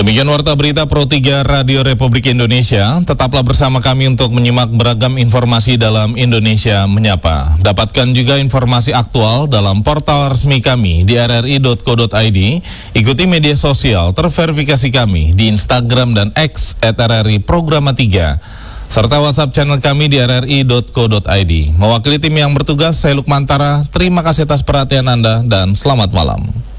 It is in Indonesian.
Demikian warta berita Pro 3 Radio Republik Indonesia. Tetaplah bersama kami untuk menyimak beragam informasi dalam Indonesia Menyapa. Dapatkan juga informasi aktual dalam portal resmi kami di rri.co.id. Ikuti media sosial terverifikasi kami di Instagram dan X @RRI Programa 3. Serta WhatsApp channel kami di rri.co.id. Mewakili tim yang bertugas, saya Lukmantara. Terima kasih atas perhatian Anda dan selamat malam.